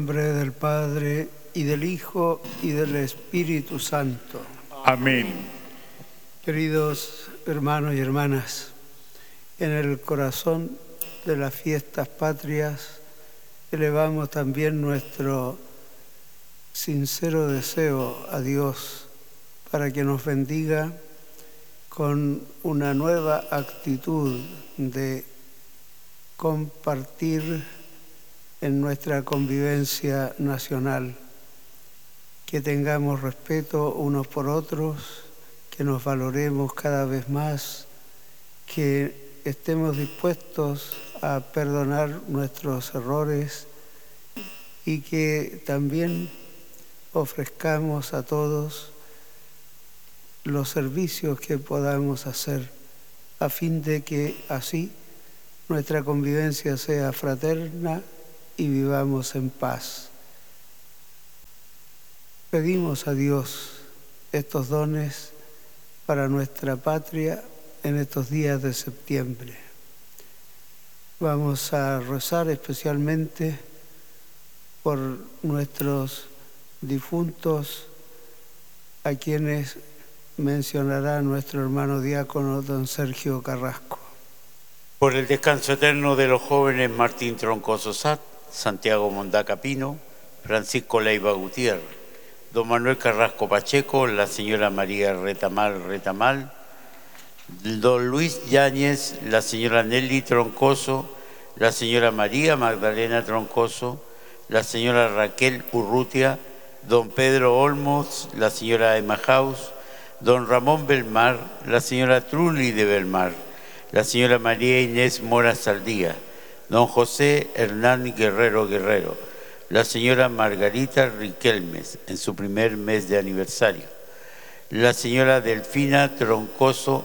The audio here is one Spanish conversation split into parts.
En nombre del Padre, y del Hijo, y del Espíritu Santo. Amén. Queridos hermanos y hermanas, en el corazón de las fiestas patrias elevamos también nuestro sincero deseo a Dios para que nos bendiga con una nueva actitud de compartir en nuestra convivencia nacional, que tengamos respeto unos por otros, que nos valoremos cada vez más, que estemos dispuestos a perdonar nuestros errores y que también ofrezcamos a todos los servicios que podamos hacer a fin de que así nuestra convivencia sea fraterna y vivamos en paz. Pedimos a Dios estos dones para nuestra patria en estos días de septiembre. Vamos a rezar especialmente por nuestros difuntos, a quienes mencionará nuestro hermano diácono don Sergio Carrasco. Por el descanso eterno de los jóvenes Martín Troncoso Sat, Santiago Mondaca Pino, Francisco Leiva Gutiérrez, don Manuel Carrasco Pacheco, la señora María Retamal, don Luis Yáñez, la señora Nelly Troncoso, la señora María Magdalena Troncoso, la señora Raquel Urrutia, don Pedro Olmos, la señora Emma Haus, don Ramón Belmar, la señora Trulli de Belmar, la señora María Inés Mora Saldía, don José Hernán Guerrero, la señora Margarita Riquelmes en su primer mes de aniversario, la señora Delfina Troncoso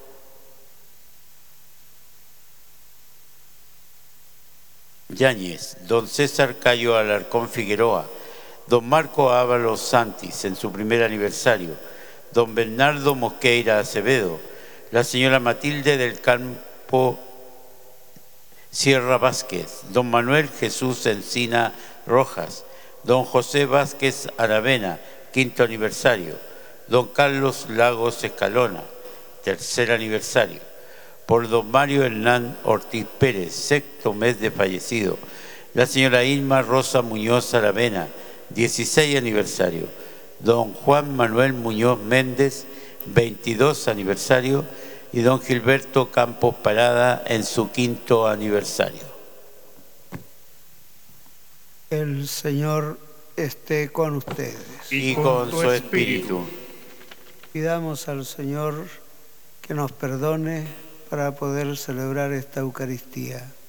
Yáñez, don César Cayo Alarcón Figueroa, don Marco Ábalos Santis en su primer aniversario, don Bernardo Mosqueira Acevedo, la señora Matilde del Campo Sierra Vázquez, don Manuel Jesús Encina Rojas, don José Vázquez Aravena, quinto aniversario, don Carlos Lagos Escalona, tercer aniversario, por don Mario Hernán Ortiz Pérez, sexto mes de fallecido, la señora Irma Rosa Muñoz Aravena, 16 aniversario, don Juan Manuel Muñoz Méndez, 22 aniversario, y don Gilberto Campos Parada en su quinto aniversario. El Señor esté con ustedes. Y con su espíritu. Pidamos al Señor que nos perdone para poder celebrar esta Eucaristía.